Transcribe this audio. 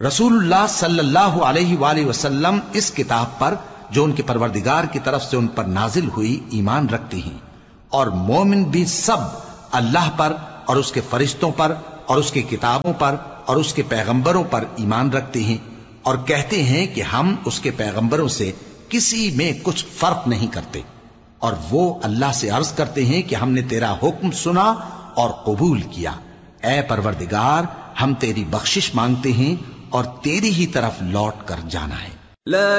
रसूलुल्लाह सल्लल्लाहु अलैहि वसल्लम इस किताब पर जो उनके परवरदिगार की तरफ से उन पर नाजिल हुई ईमान रखते हैं, और मोमिन भी सब अल्लाह पर और उसके फरिश्तों पर और उसकी किताबों पर और उसके पैगंबरों पर ईमान रखते हैं, और कहते हैं कि हम उसके पैगंबरों से किसी में कुछ फर्क नहीं करते। और वो अल्लाह से अर्ज करते हैं कि हमने तेरा हुक्म सुना और कबूल किया। ऐ परवरदिगार, हम तेरी बख्शिश मांगते हैं और तेरी ही तरफ लौट कर जाना है।